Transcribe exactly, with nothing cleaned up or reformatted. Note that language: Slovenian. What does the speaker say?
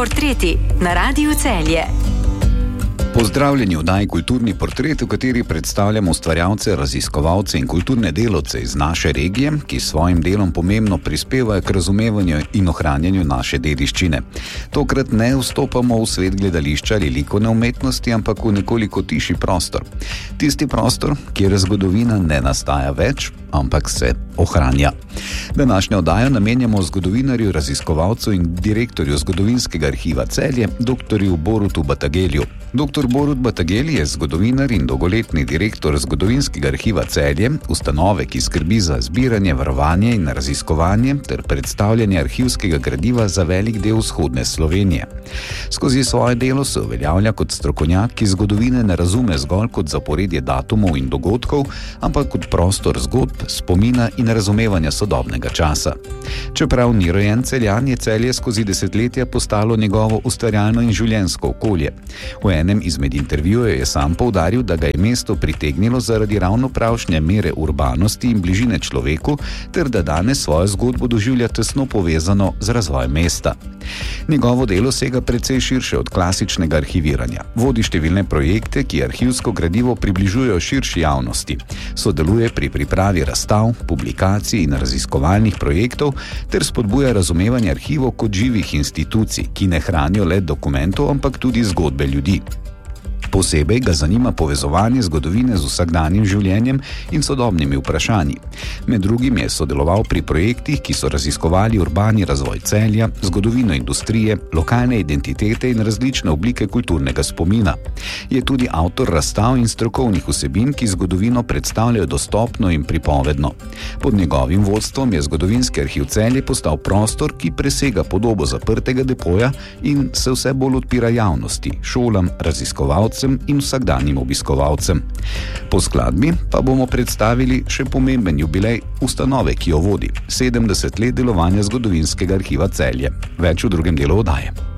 portreti na Radiu Celje. Pozdravljeni v oddaji Kulturni portret, v kateri predstavljamo ustvarjalce, raziskovalce in kulturne delavce iz naše regije, ki s svojim delom pomembno prispevajo k razumevanju in ohranjanju naše dediščine. Tokrat ne vstopamo v svet gledališča ali likovne umetnosti, ampak v nekoliko tišji prostor. Tisti prostor, kjer zgodovina ne nastaja več, ampak se ohranja. Današnjo oddajo namenjamo zgodovinarju, raziskovalcu in direktorju Zgodovinskega arhiva Celje, doktorju Borutu Batagelju. Doktor Borut Batagel je zgodovinar in dolgoletni direktor Zgodovinskega arhiva Celje, ustanove, ki skrbi za zbiranje, varovanje in raziskovanje ter predstavljanje arhivskega gradiva za velik del vzhodne Slovenije. Skozi svoje delo se uveljavlja kot strokovnjak, ki zgodovine ne razume zgolj kot zaporedje datumov in dogodkov, ampak kot prostor zgodb, spomina in razumevanja sodobnega časa. Čeprav ni rojen Celjan, je Celje skozi desetletja postalo njegovo ustvarjalno in življenjsko okolje. V enem izmed intervjujev je sam poudaril, da ga je mesto pritegnilo zaradi ravno pravšnje mere urbanosti in bližine človeku, ter da danes svojo zgodbo doživlja tesno povezano z razvojem mesta. Njegovo delo sega precej širše od klasičnega arhiviranja. Vodi številne projekte, ki arhivsko gradivo približujejo širši javnosti. Sodeluje pri pripravi razstav, publikacij in raziskovalnih projektov ter spodbuja razumevanje arhivov kot živih institucij, ki ne hranijo le dokumentov, ampak tudi zgodbe ljudi. Posebej ga zanima povezovanje zgodovine z vsakdanjim življenjem in sodobnimi vprašanji. Med drugim je sodeloval pri projektih, ki so raziskovali urbani razvoj Celja, zgodovino industrije, lokalne identitete in različne oblike kulturnega spomina. Je tudi avtor razstav in strokovnih vsebin, ki zgodovino predstavljajo dostopno in pripovedno. Pod njegovim vodstvom je Zgodovinski arhiv Celje postal prostor, ki presega podobo zaprtega depoja in se vse bolj odpira javnosti, šolam, raziskovalcem in vsakdanjim obiskovalcem. Po skladbi pa bomo predstavili še pomemben jubilej ustanove, ki jo vodi, sedemdeset let delovanja Zgodovinskega arhiva Celje. Več v drugem delu oddaje.